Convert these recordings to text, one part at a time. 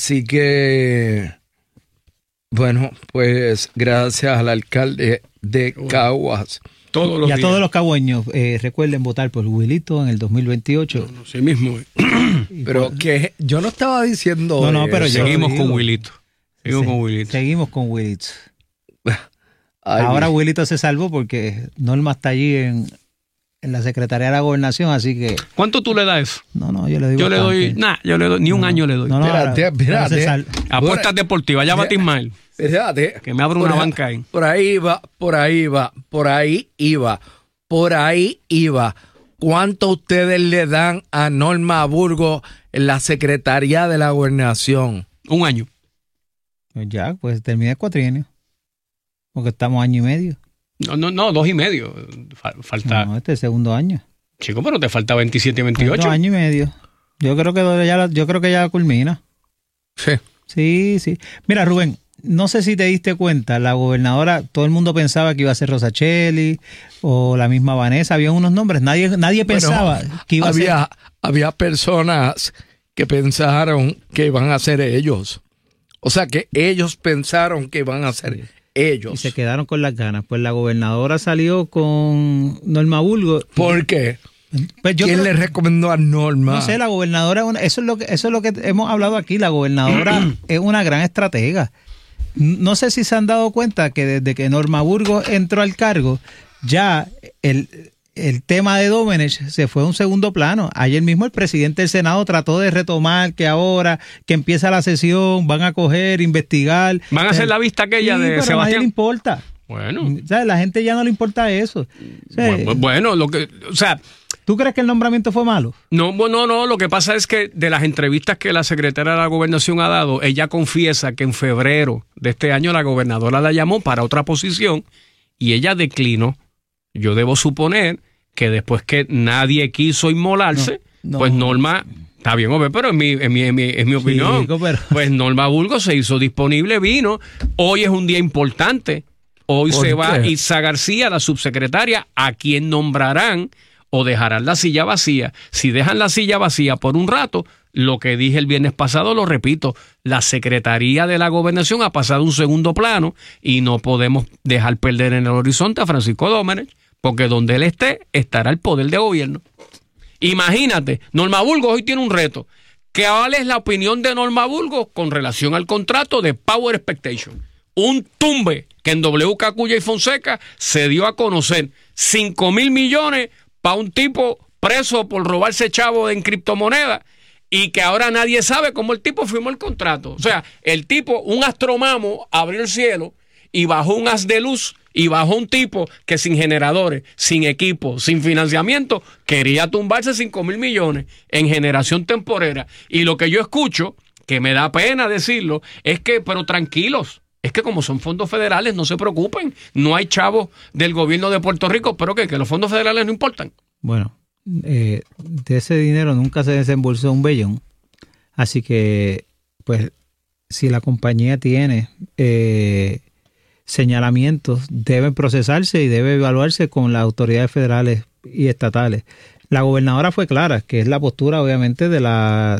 Así que, bueno, pues gracias al alcalde de Caguas. Y a todos los cagüeños, recuerden votar por Wilito en el 2028. No, sí mismo. Pero que yo no estaba diciendo. No, pero seguimos con Wilito. Seguimos con Wilito. Ahora Wilito se salvó porque Norma está allí en la Secretaría de la Gobernación, así que... ¿Cuánto tú le das eso? No, yo le digo... Yo le doy, ni un año le doy. Espérate. Apuestas deportivas, ya batí mal. Espérate. Que me abra una banca ahí. Por ahí iba. ¿Cuánto ustedes le dan a Norma Burgos en la Secretaría de la Gobernación? Un año. Pues ya, pues termina el cuatrienio. Porque estamos año y medio. No, 2 y medio. Falta. No, este es el segundo año. Chico, pero te falta 27 y 28. 2 años y medio. Yo creo que ya culmina. Sí. Mira, Rubén, no sé si te diste cuenta, la gobernadora, todo el mundo pensaba que iba a ser Rosachelli o la misma Vanessa, había unos nombres, nadie pensaba que iba a ser. Había personas que pensaron que iban a ser ellos. O sea, que ellos pensaron que iban a ser ellos. Y se quedaron con las ganas. Pues la gobernadora salió con Norma Burgos. ¿Por qué? Pues ¿Quién le recomendó a Norma? No sé, la gobernadora, eso es lo que hemos hablado aquí, la gobernadora es una gran estratega. No sé si se han dado cuenta que desde que Norma Burgos entró al cargo, ya el tema de Domenech se fue a un segundo plano. Ayer mismo el presidente del Senado trató de retomar que ahora que empieza la sesión van a coger, investigar. Van a hacer la vista aquella de pero Sebastián. a nadie le importa. Bueno. ¿Sabes? La gente ya no le importa eso. Bueno, ¿tú crees que el nombramiento fue malo? No, lo que pasa es que de las entrevistas que la secretaria de la Gobernación ha dado, ella confiesa que en febrero de este año la gobernadora la llamó para otra posición y ella declinó. Yo debo suponer que después que nadie quiso inmolarse, pues Norma, está bien, pero es mi opinión, pues Norma Burgos se hizo disponible, vino. Hoy es un día importante. Hoy se va Itza García, la subsecretaria, a quien nombrarán o dejarán la silla vacía. Si dejan la silla vacía por un rato, lo que dije el viernes pasado lo repito, la Secretaría de la Gobernación ha pasado a un segundo plano y no podemos dejar perder en el horizonte a Francisco Domenech, porque donde él esté, estará el poder de gobierno. Imagínate, Norma Burgos hoy tiene un reto. ¿Cuál es la opinión de Norma Burgos con relación al contrato de Power Expectation? Un tumbe que en WK Cuya y Fonseca se dio a conocer 5,000 millones para un tipo preso por robarse chavo en criptomonedas y que ahora nadie sabe cómo el tipo firmó el contrato. O sea, el tipo, un astromamo, abrió el cielo y bajó un haz de luz y bajó un tipo que sin generadores, sin equipo, sin financiamiento, quería tumbarse 5,000 millones en generación temporera. Y lo que yo escucho, que me da pena decirlo, es que, pero tranquilos, es que como son fondos federales, no se preocupen, no hay chavos del gobierno de Puerto Rico, pero que los fondos federales no importan. Bueno, de ese dinero nunca se desembolsó un bellón, así que, pues, si la compañía tiene señalamientos, deben procesarse y debe evaluarse con las autoridades federales y estatales. La gobernadora fue clara, que es la postura obviamente de la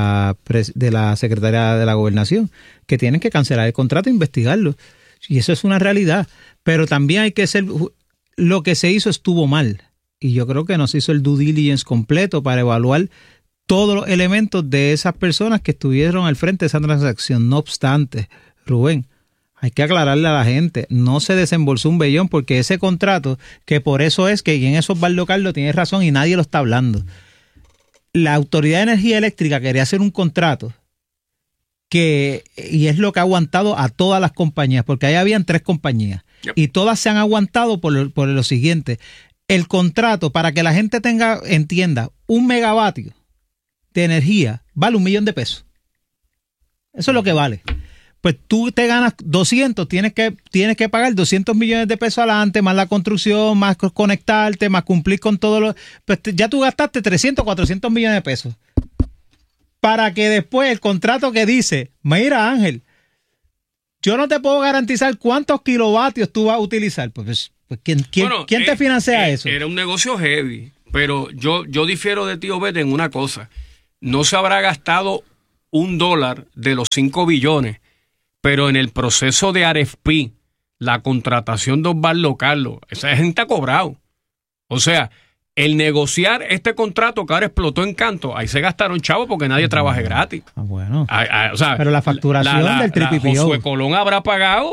Secretaría de la Gobernación, que tienen que cancelar el contrato e investigarlo. Y eso es una realidad. Pero también hay que ser, lo que se hizo estuvo mal. Y yo creo que no se hizo el due diligence completo para evaluar todos los elementos de esas personas que estuvieron al frente de esa transacción. No obstante, Rubén, hay que aclararle a la gente, no se desembolsó un bellón porque ese contrato, que por eso es que en eso Osvaldo Carlos tiene razón y nadie lo está hablando. La Autoridad de Energía Eléctrica quería hacer un contrato y es lo que ha aguantado a todas las compañías, porque ahí habían 3 compañías y todas se han aguantado por lo siguiente. El contrato, para que la gente entienda, 1 megavatio de energía vale $1 millón. Eso es lo que vale. Pues tú te ganas 200, tienes que pagar 200 millones de pesos adelante, más la construcción, más conectarte, más cumplir con todo lo... Pues ya tú gastaste 300, 400 millones de pesos. Para que después el contrato que dice, mira Ángel, yo no te puedo garantizar cuántos kilovatios tú vas a utilizar. Pues ¿quién te financia eso? Era un negocio heavy, pero yo difiero de ti, Obed, en una cosa. No se habrá gastado $1 de los 5 billones, pero en el proceso de RFP, la contratación de Osvaldo Carlos, esa gente ha cobrado. O sea, el negociar este contrato que ahora explotó en Canto, ahí se gastaron chavos porque nadie trabaje gratis. Bueno. O sea, pero la facturación del TPPO. Josué Colón habrá pagado,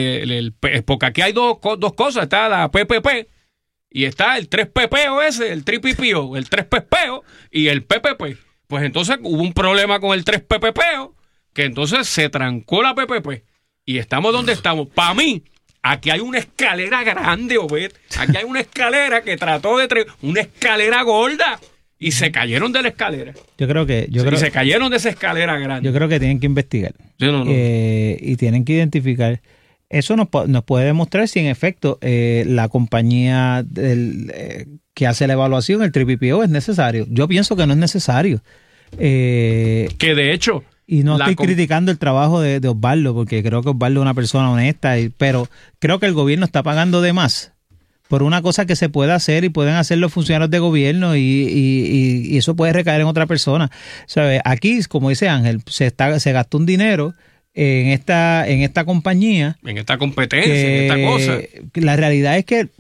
porque aquí hay dos cosas, está la PPP y está el 3PPO ese, el TPPO, el 3PPO y el PPP. Pues entonces hubo un problema con el 3PPO, que entonces se trancó la PPP y estamos donde estamos. Para mí, aquí hay una escalera grande, Obed. Aquí hay una escalera que trató de una escalera gorda y se cayeron de la escalera. Se cayeron de esa escalera grande. Yo creo que tienen que investigar. Sí, no. Y tienen que identificar. Eso nos puede demostrar si en efecto la compañía que hace la evaluación, el TPPO, es necesario. Yo pienso que no es necesario. Que de hecho... Y no estoy criticando el trabajo de Osvaldo, porque creo que Osvaldo es una persona honesta, pero creo que el gobierno está pagando de más por una cosa que se puede hacer y pueden hacer los funcionarios de gobierno y eso puede recaer en otra persona. ¿Sabe? Aquí, como dice Ángel, se gastó un dinero en esta compañía. En esta competencia, en esta cosa. La realidad es que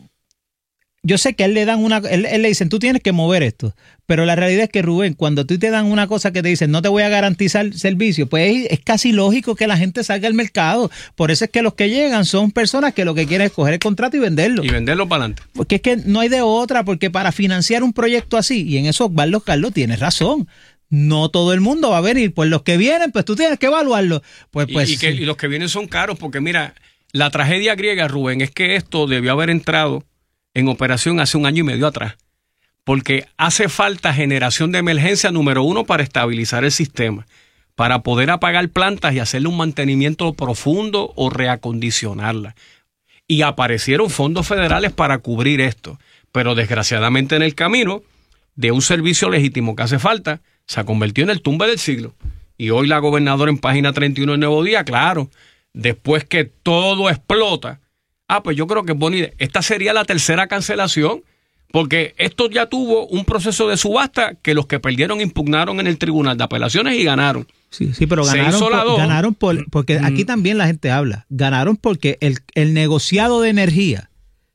yo sé que a él le dan él le dicen, tú tienes que mover esto, pero la realidad es que, Rubén, cuando tú te dan una cosa que te dicen, no te voy a garantizar servicio, pues es casi lógico que la gente salga al mercado. Por eso es que los que llegan son personas que lo que quieren es coger el contrato y venderlo. Y venderlo para adelante. Porque es que no hay de otra, porque para financiar un proyecto así, y en eso Osvaldo Carlos tiene razón, no todo el mundo va a venir, pues los que vienen, pues tú tienes que evaluarlo. Y los que vienen son caros, porque mira, la tragedia griega, Rubén, es que esto debió haber entrado en operación hace 1 año y medio atrás, porque hace falta generación de emergencia número 1 para estabilizar el sistema, para poder apagar plantas y hacerle un mantenimiento profundo o reacondicionarla. Y aparecieron fondos federales para cubrir esto, pero desgraciadamente en el camino de un servicio legítimo que hace falta, se ha convertido en el tumbe del siglo. Y hoy la gobernadora en página 31 del Nuevo Día, claro, después que todo explota, pues yo creo que es bonita. Esta sería la tercera cancelación, porque esto ya tuvo un proceso de subasta que los que perdieron impugnaron en el Tribunal de Apelaciones y ganaron. Sí, pero ganaron porque aquí también la gente habla. Ganaron porque el negociado de energía,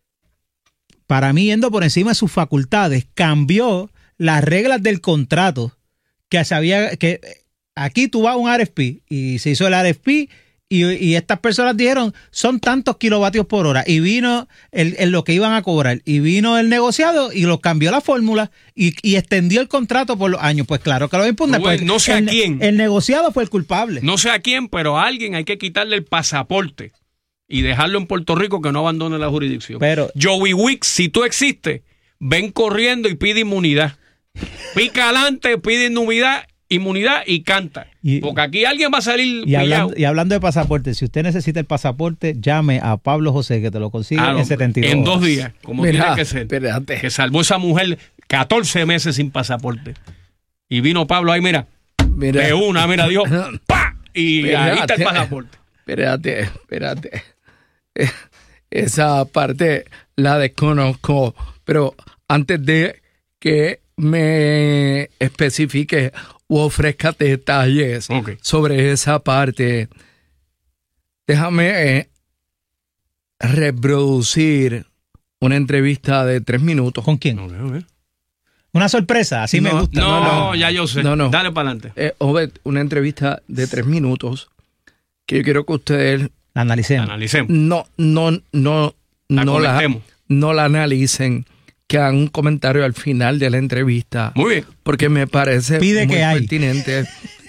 para mí, yendo por encima de sus facultades, cambió las reglas del contrato que sabía que aquí tú vas a un RFP y se hizo el RFP. Y estas personas dijeron, son tantos kilovatios por hora. Y vino lo que iban a cobrar. Y vino el negociado y lo cambió la fórmula y extendió el contrato por los años. Pues claro que lo impugnan. Pues, no sé a quién. El negociado fue el culpable. No sé a quién, pero a alguien hay que quitarle el pasaporte y dejarlo en Puerto Rico que no abandone la jurisdicción. Pero Joey Wicks, si tú existes, ven corriendo y pide inmunidad. Pica adelante, pide inmunidad y canta. Porque aquí alguien va a salir pillado. Y hablando de pasaporte, si usted necesita el pasaporte, llame a Pablo José, que te lo consigue en 72 en 2 días, como tiene que ser. Espérate. Que salvó esa mujer 14 meses sin pasaporte. Y vino Pablo ahí, mira. De una, mira, Dios, ¡pa! Y ahí está el pasaporte. Espérate. Esa parte la desconozco, pero antes de que me especifique o ofrezca detalles sobre esa parte, déjame reproducir una entrevista de 3 minutos. ¿Con quién? Una sorpresa, así me gusta. No, ya yo sé. No. Dale para adelante. Obed, una entrevista de 3 minutos que yo quiero que ustedes la analicemos. No la analicen, que hagan un comentario al final de la entrevista. Muy bien. Porque me parece muy pertinente.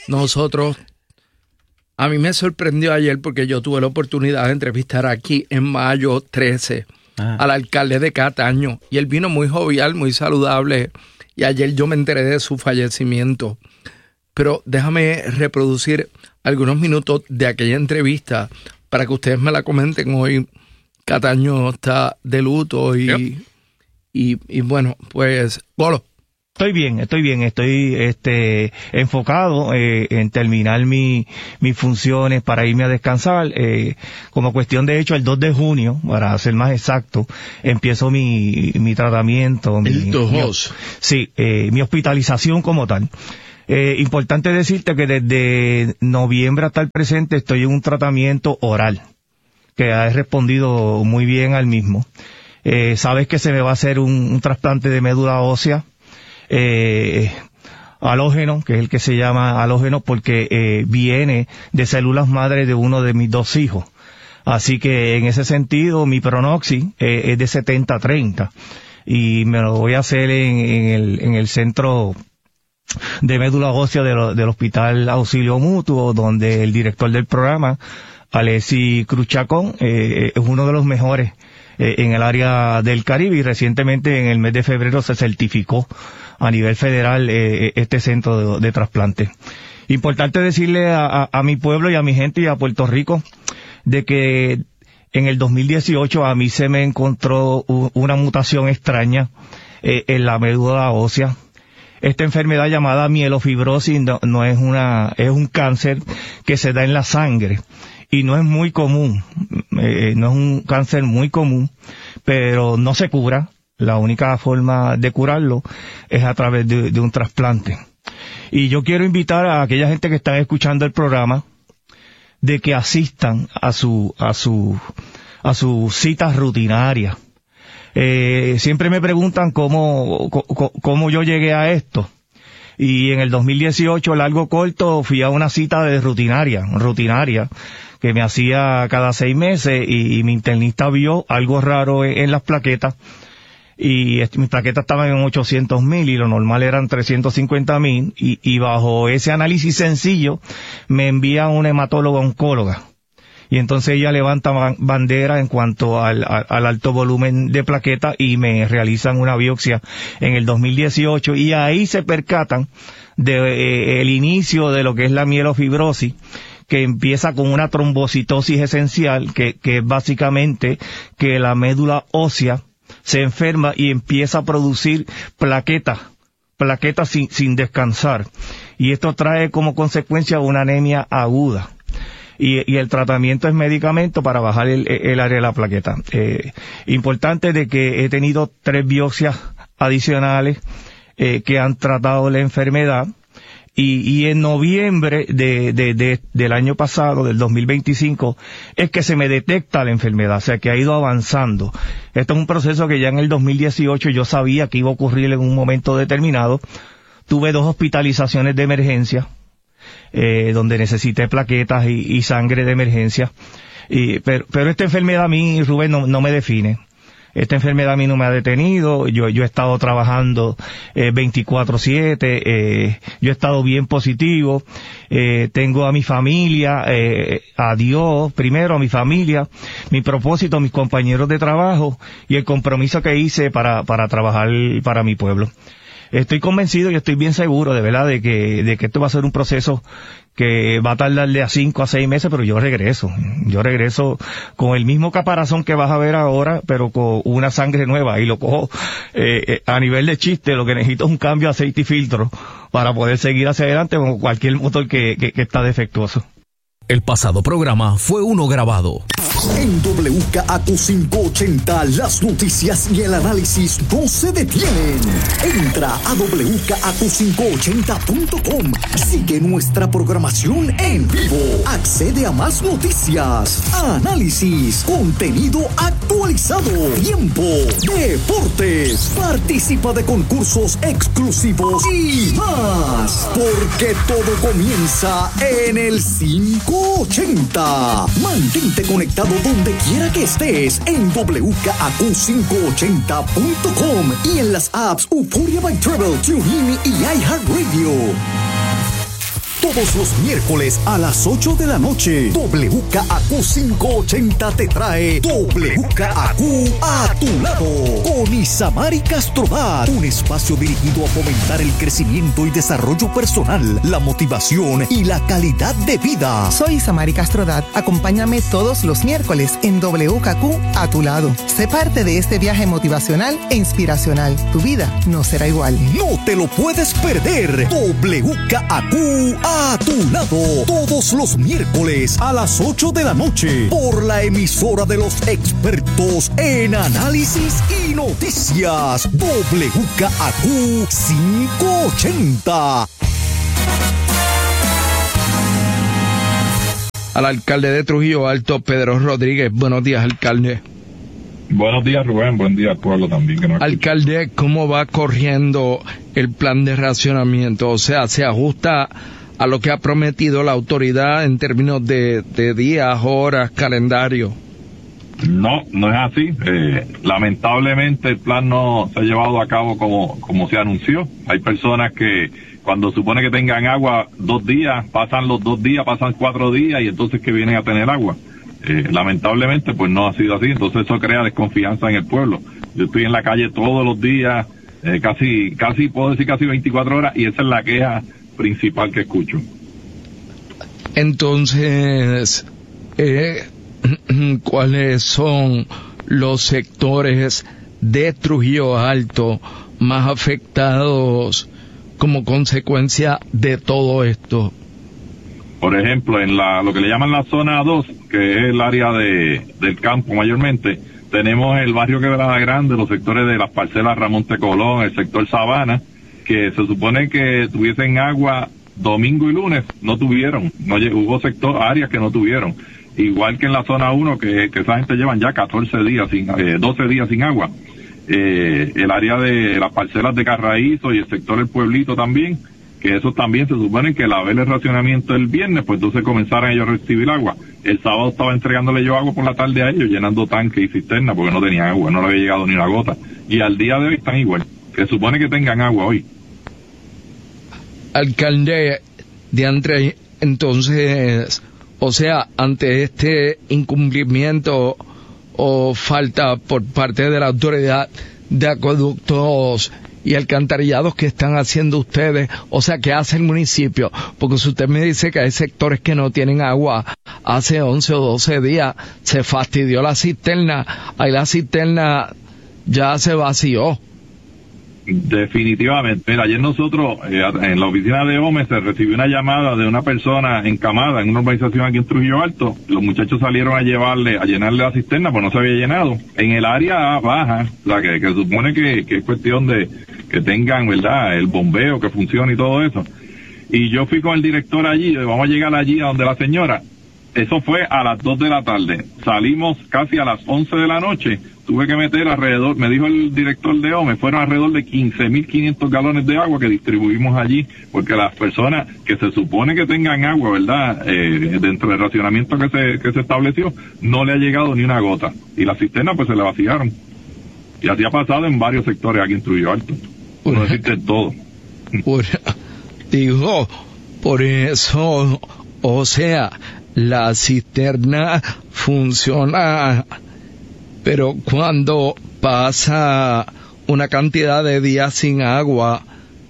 A mí me sorprendió ayer porque yo tuve la oportunidad de entrevistar aquí en mayo 13 al alcalde de Cataño. Y él vino muy jovial, muy saludable. Y ayer yo me enteré de su fallecimiento. Pero déjame reproducir algunos minutos de aquella entrevista para que ustedes me la comenten hoy. Cataño está de luto y bueno, pues, Polo. Estoy bien, estoy enfocado en terminar mis funciones para irme a descansar. Como cuestión de hecho, el 2 de junio, para ser más exacto, empiezo mi tratamiento. Mi hospitalización como tal. Importante decirte que desde noviembre hasta el presente estoy en un tratamiento oral, que he respondido muy bien al mismo. Sabes que se me va a hacer un trasplante de médula ósea, halógeno, que es el que se llama halógeno porque viene de células madre de uno de mis 2 hijos. Así que en ese sentido mi pronóstico es de 70-30 y me lo voy a hacer en el centro de médula ósea del Hospital Auxilio Mutuo, donde el director del programa, Alexis Cruz Chacón, es uno de los mejores en el área del Caribe, y recientemente en el mes de febrero se certificó a nivel federal este centro de trasplante. Importante decirle a mi pueblo y a mi gente y a Puerto Rico de que en el 2018 a mí se me encontró una mutación extraña en la médula ósea. Esta enfermedad llamada mielofibrosis no es es un cáncer que se da en la sangre y no es muy común, no es un cáncer muy común, pero no se cura. La única forma de curarlo es a través de un trasplante. Y yo quiero invitar a aquella gente que está escuchando el programa de que asistan a sus citas rutinarias. Siempre me preguntan cómo yo llegué a esto. Y en el 2018, largo corto, fui a una cita de rutinaria, que me hacía cada 6 meses, y mi internista vio algo raro en las plaquetas, y mis plaquetas estaban en 800,000 y lo normal eran 350,000, y bajo ese análisis sencillo me envía una hematóloga oncóloga. Y entonces ella levanta bandera en cuanto al alto volumen de plaquetas y me realizan una biopsia en el 2018, y ahí se percatan el inicio de lo que es la mielofibrosis, que empieza con una trombocitosis esencial, que es básicamente que la médula ósea se enferma y empieza a producir plaquetas sin descansar. Y esto trae como consecuencia una anemia aguda. Y el tratamiento es medicamento para bajar el área de la plaqueta. Importante de que he tenido 3 biopsias adicionales que han tratado la enfermedad. Y en noviembre del año pasado, del 2025, es que se me detecta la enfermedad, o sea que ha ido avanzando. Esto es un proceso que ya en el 2018 yo sabía que iba a ocurrir en un momento determinado. Tuve 2 hospitalizaciones de emergencia, donde necesité plaquetas y sangre de emergencia. Pero esta enfermedad a mí, Rubén, no me define. Esta enfermedad a mí no me ha detenido. Yo he estado trabajando 24/7, yo he estado bien positivo. Tengo a mi familia, a Dios primero, a mi familia, mi propósito, mis compañeros de trabajo y el compromiso que hice para trabajar para mi pueblo. Estoy convencido y estoy bien seguro, de verdad, de que esto va a ser un proceso que va a tardar de a 5 a 6 meses, pero yo regreso con el mismo caparazón que vas a ver ahora, pero con una sangre nueva, y lo cojo a nivel de chiste. Lo que necesito es un cambio de aceite y filtro para poder seguir hacia adelante con cualquier motor que está defectuoso. El pasado programa fue uno grabado. En WKAQ 580, las noticias y el análisis no se detienen. Entra a WKAQ580.com. Sigue nuestra programación en vivo. Accede a más noticias, análisis, contenido actualizado, tiempo, deportes. Participa de concursos exclusivos y más. Porque todo comienza en el 580. Mantente conectado donde quiera que estés en WKAQ580.com y en las apps Euphoria by Travel, TuneIn y iHeartRadio. Todos los miércoles a las 8 de la noche, WKAQ 580 te trae WKAQ a tu lado con Isamari Castrobat, un espacio dirigido a fomentar el crecimiento y desarrollo personal, la motivación y la calidad de vida. Soy Isamari Castrodat. Acompáñame todos los miércoles en WKAQ a tu lado. Sé parte de este viaje motivacional e inspiracional. Tu vida no será igual. No te lo puedes perder. WKAQ a tu lado, todos los miércoles a las 8 de la noche, por la emisora de los expertos en análisis y noticias, WKAQ 580. al alcalde de Trujillo Alto, Pedro Rodríguez. Buenos días, alcalde. Buenos días, Rubén. Buen día al pueblo también. Alcalde, ¿cómo va corriendo el plan de racionamiento? O sea, ¿se ajusta a lo que ha prometido la autoridad en términos de días, horas, calendario? No, no es así. Lamentablemente el plan no se ha llevado a cabo como se anunció. Hay personas que cuando supone que tengan agua 2 días, pasan los 2 días, pasan 4 días y entonces que vienen a tener agua. Lamentablemente pues no ha sido así, entonces eso crea desconfianza en el pueblo. Yo estoy en la calle todos los días, casi puedo decir casi 24 horas, y esa es la queja principal que escucho. Entonces, ¿cuáles son los sectores de Trujillo Alto más afectados como consecuencia de todo esto? Por ejemplo, en lo que le llaman la zona 2, que es el área del campo mayormente, tenemos el barrio Quebrada Grande, los sectores de las parcelas Ramón T. Colón, el sector Sabana, que se supone que tuviesen agua domingo y lunes, no tuvieron, hubo áreas que no tuvieron. Igual que en la zona 1, que esa gente llevan ya 12 días sin agua. El área de las parcelas de Carraízo y el sector El Pueblito también, que eso también se supone que al haber el racionamiento el viernes, pues entonces comenzaron ellos a recibir agua. El sábado estaba entregándole yo agua por la tarde a ellos, llenando tanques y cisternas, porque no tenían agua, no le había llegado ni una gota. Y al día de hoy están igual, que supone que tengan agua hoy. Alcalde Diantre, entonces, o sea, ante este incumplimiento o falta por parte de la autoridad de acueductos y alcantarillados que están haciendo ustedes, o sea, ¿qué hace el municipio? Porque si usted me dice que hay sectores que no tienen agua hace 11 o 12 días, se fastidió la cisterna, ahí la cisterna ya se vació. Definitivamente. Mira, ayer nosotros, en la oficina de OME, se recibió una llamada de una persona encamada en una urbanización aquí en Trujillo Alto. Los muchachos salieron a llenarle la cisterna, pues no se había llenado. En el área baja, o sea, que supone que es cuestión de que tengan, ¿verdad?, el bombeo, que funcione y todo eso. Y yo fui con el director allí, vamos a llegar allí a donde la señora. Eso fue a las 2 de la tarde. Salimos casi a las 11 de la noche. Tuve que meter alrededor, me dijo el director de OME, fueron alrededor de 15.500 galones de agua que distribuimos allí, porque las personas que se supone que tengan agua, ¿verdad?, dentro del racionamiento que se estableció, no le ha llegado ni una gota. Y las cisternas pues se le vaciaron. Y así ha pasado en varios sectores aquí en Trujillo Alto. No existe todo. Digo, por eso, o sea, la cisterna funciona, pero cuando pasa una cantidad de días sin agua,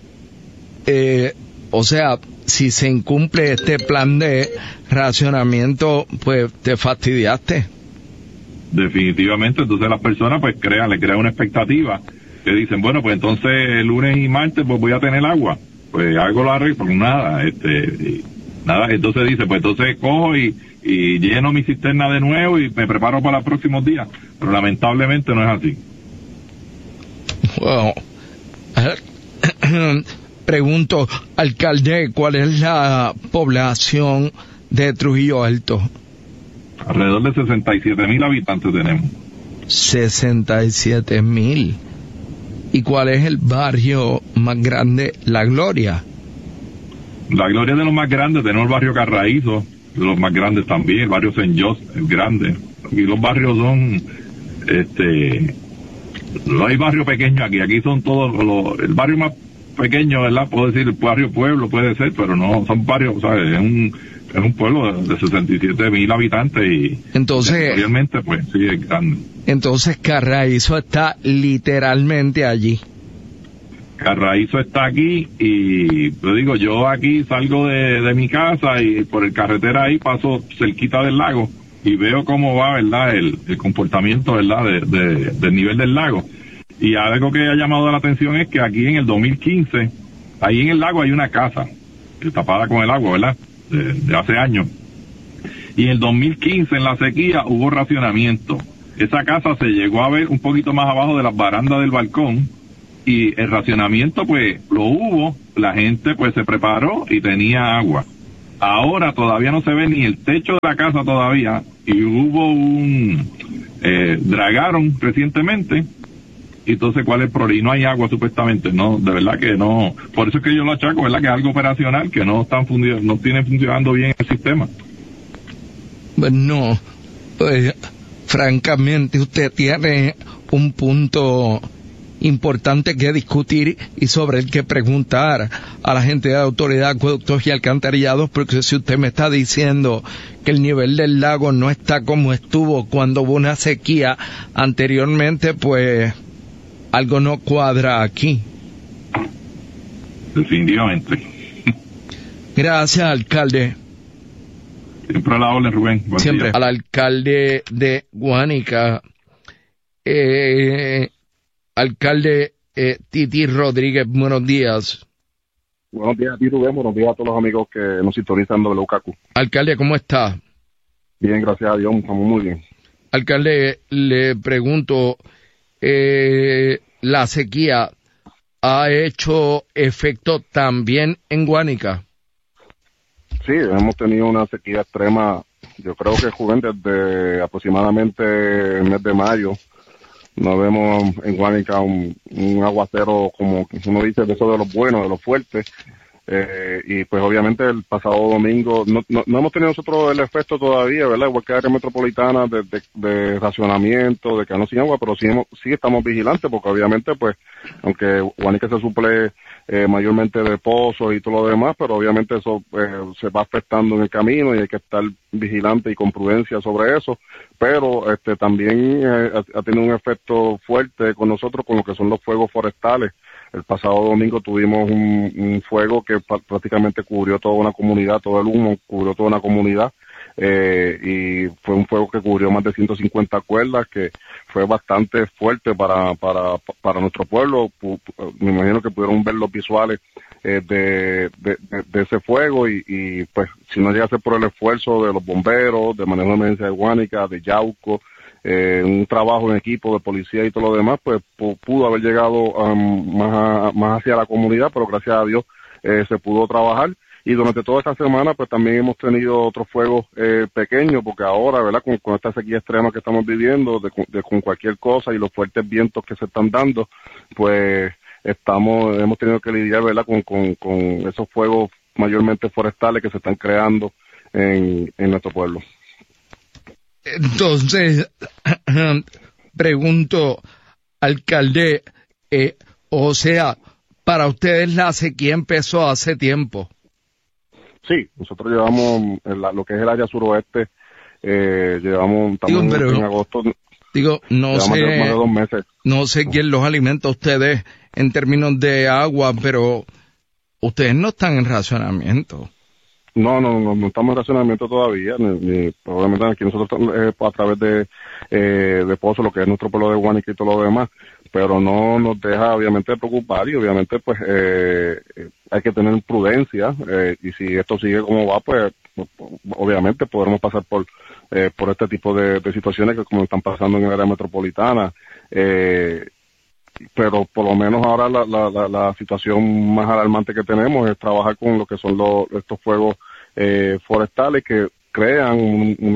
o sea, si se incumple este plan de racionamiento, pues te fastidiaste. Definitivamente, entonces las personas pues le crean una expectativa, que dicen, bueno, pues entonces el lunes y martes pues voy a tener agua, pues algo lo arreglo, pues nada, entonces dice, pues entonces cojo y lleno mi cisterna de nuevo y me preparo para los próximos días, pero lamentablemente no es así. Bueno, pregunto, alcalde, ¿cuál es la población de Trujillo Alto? Alrededor de 67,000 habitantes tenemos. 67,000. ¿Y cuál es el barrio más grande? La Gloria. La Gloria es de los más grandes, tenemos el barrio Carraízo, de los más grandes también, el barrio Saint Joseph es grande. Aquí los barrios son, no hay barrio pequeño aquí son todos el barrio más pequeño, ¿verdad? Puedo decir el barrio Pueblo, puede ser, pero no, son barrios, ¿sabes? Es un pueblo de 67,000 habitantes y entonces, realmente pues sí es grande. Entonces Carraízo está literalmente allí. Carraízo está aquí y te digo, yo aquí salgo de mi casa y por el carretera ahí paso cerquita del lago y veo cómo va, ¿verdad?, el comportamiento, ¿verdad?, del nivel del lago. Y algo que ha llamado la atención es que aquí en el 2015, ahí en el lago hay una casa tapada con el agua, ¿verdad?, de hace años. Y en el 2015, en la sequía, hubo racionamiento. Esa casa se llegó a ver un poquito más abajo de las barandas del balcón y el racionamiento pues lo hubo, la gente pues se preparó y tenía agua. Ahora todavía no se ve ni el techo de la casa todavía, y hubo dragaron recientemente, y entonces ¿cuál es el problema? Y no hay agua supuestamente, no, de verdad que no, por eso es que yo lo achaco, ¿verdad? Que es algo operacional, que no tiene funcionando bien el sistema. No, pues francamente usted tiene un punto importante que discutir y sobre el que preguntar a la gente de la Autoridad de Acueductos y Alcantarillados, porque si usted me está diciendo que el nivel del lago no está como estuvo cuando hubo una sequía anteriormente, pues algo no cuadra aquí. Definitivamente. Gracias, alcalde. Siempre a la orden, Rubén. Buen Siempre día. al alcalde de Guánica. Alcalde Titi Rodríguez, buenos días. Buenos días a ti, Rubén. Buenos días a todos los amigos que nos sintonizan WKQ. Alcalde, ¿cómo está? Bien, gracias a Dios, estamos muy bien. Alcalde, le pregunto, ¿la sequía ha hecho efecto también en Guánica? Sí, hemos tenido una sequía extrema, yo creo que, Rubén, desde aproximadamente el mes de mayo. No vemos en Guánica un aguacero, como uno dice, de esos de los buenos, de los fuertes. Y pues obviamente el pasado domingo no hemos tenido nosotros el efecto todavía, ¿verdad? Igual que área metropolitana de racionamiento, de que no sin agua, pero sí estamos vigilantes, porque obviamente pues aunque Guánica se suple mayormente de pozos y todo lo demás, pero obviamente eso se va afectando en el camino y hay que estar vigilante y con prudencia sobre eso. Pero también ha tenido un efecto fuerte con nosotros con lo que son los fuegos forestales. El pasado domingo tuvimos un fuego que prácticamente cubrió toda una comunidad, todo el humo cubrió toda una comunidad, y fue un fuego que cubrió más de 150 cuerdas, que fue bastante fuerte para nuestro pueblo. Me imagino que pudieron ver los visuales de ese fuego, y pues si no llegase por el esfuerzo de los bomberos, de manejo de emergencia de Guánica, de Yauco, un trabajo en equipo de policía y todo lo demás, pues pudo haber llegado más hacia la comunidad, pero gracias a Dios se pudo trabajar. Y durante toda esta semana pues también hemos tenido otros fuegos pequeños, porque ahora, ¿verdad?, con esta sequía extrema que estamos viviendo, con cualquier cosa y los fuertes vientos que se están dando, pues hemos tenido que lidiar, ¿verdad?, con esos fuegos mayormente forestales que se están creando en nuestro pueblo. Entonces, pregunto, alcalde, o sea, para ustedes la sequía empezó hace tiempo. Sí, nosotros llevamos lo que es el área suroeste, estamos en agosto. No sé, más de 2 meses. No sé quién los alimenta a ustedes en términos de agua, pero ustedes no están en racionamiento. No estamos en racionamiento todavía, obviamente aquí nosotros a través de Pozo, lo que es nuestro pueblo de Guánica y todo lo demás, pero no nos deja obviamente preocupar, y obviamente pues hay que tener prudencia, y si esto sigue como va, pues obviamente podremos pasar por este tipo de situaciones que como están pasando en el área metropolitana, pero por lo menos ahora la situación más alarmante que tenemos es trabajar con lo que son estos fuegos forestales que crean un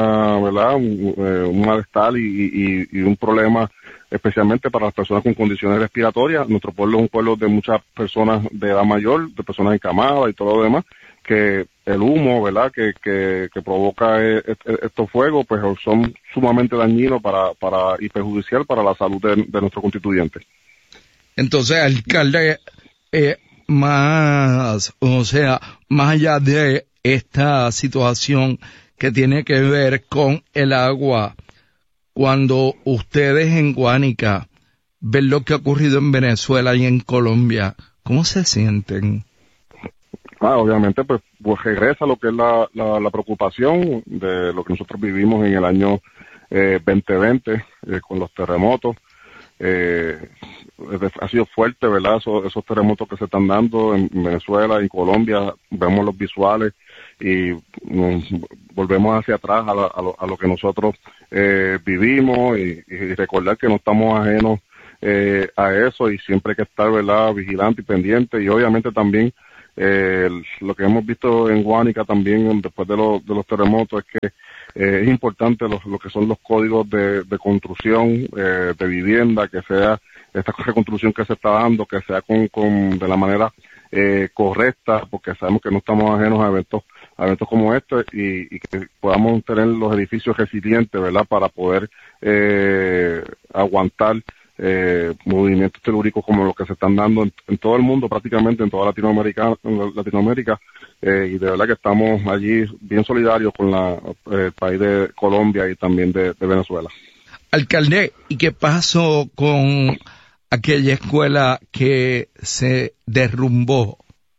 malestar y un problema especialmente para las personas con condiciones respiratorias. Nuestro pueblo es un pueblo de muchas personas de edad mayor, de personas encamadas y todo lo demás, que el humo, ¿verdad?, que provoca estos fuegos, pues son sumamente dañinos y perjudicial para la salud de nuestro constituyente. Entonces, alcalde, más allá de esta situación que tiene que ver con el agua, cuando ustedes en Guánica ven lo que ha ocurrido en Venezuela y en Colombia, ¿cómo se sienten? Obviamente, pues regresa lo que es la preocupación de lo que nosotros vivimos en el año 2020 con los terremotos. Ha sido fuerte, ¿verdad? Esos terremotos que se están dando en Venezuela y Colombia, vemos los visuales y volvemos hacia atrás a lo que nosotros vivimos y recordar que no estamos ajenos a eso, y siempre hay que estar, ¿verdad?, vigilante y pendiente, y obviamente también Lo que hemos visto en Guánica también después de los terremotos es que es importante lo que son los códigos de construcción de vivienda, que sea esta reconstrucción que se está dando, que sea de la manera correcta, porque sabemos que no estamos ajenos a eventos como este y que podamos tener los edificios resilientes, ¿verdad? Para poder aguantar movimientos telúricos como los que se están dando en todo el mundo, prácticamente en toda Latinoamérica, y de verdad que estamos allí bien solidarios con el país de Colombia y también de Venezuela. Alcalde, ¿y qué pasó con aquella escuela que se derrumbó?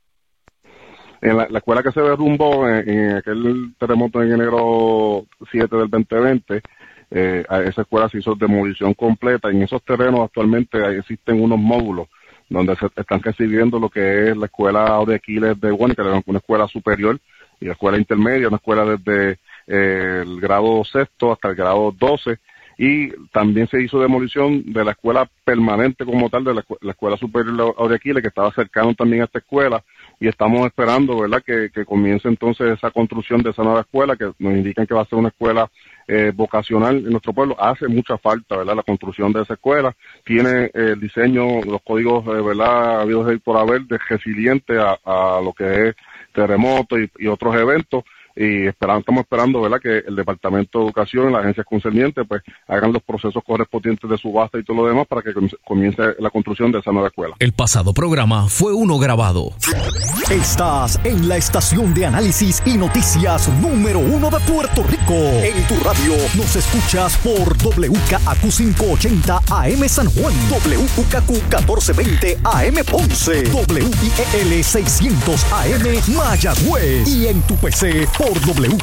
En la escuela que se derrumbó en aquel terremoto en enero 7 del 2020, a esa escuela se hizo demolición completa. En esos terrenos actualmente existen unos módulos donde se están recibiendo lo que es la escuela de Aquiles de Guánica, una escuela superior y la escuela intermedia, una escuela desde el grado 6º hasta el grado 12, y también se hizo demolición de la escuela permanente como tal, de la escuela superior de Aquiles, que estaba cercano también a esta escuela, y estamos esperando, ¿verdad?, que comience entonces esa construcción de esa nueva escuela, que nos indican que va a ser una escuela vocacional en nuestro pueblo. Hace mucha falta, ¿verdad?, la construcción de esa escuela. Tiene el diseño, los códigos, ¿verdad?, habidos por haber, de resiliente a lo que es terremotos y otros eventos. Y estamos esperando, ¿verdad?, que el Departamento de Educación y las agencias concernientes pues hagan los procesos correspondientes de subasta y todo lo demás para que comience la construcción de esa nueva escuela. El pasado programa fue uno grabado. Estás en la estación de análisis y noticias número 1 de Puerto Rico. En tu radio nos escuchas por WKAQ 580 AM San Juan, WKAQ 1420 AM Ponce, WIEL 600 AM Mayagüez, y en tu PC por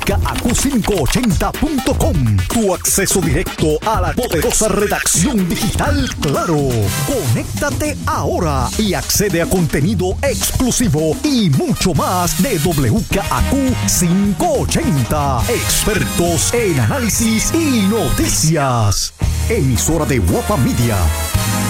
WKAQ580.com. Tu acceso directo a la poderosa redacción digital Claro. Conéctate ahora y accede a contenido exclusivo y mucho más de WKAQ 580. Expertos en análisis y noticias. Emisora de Guapa Media.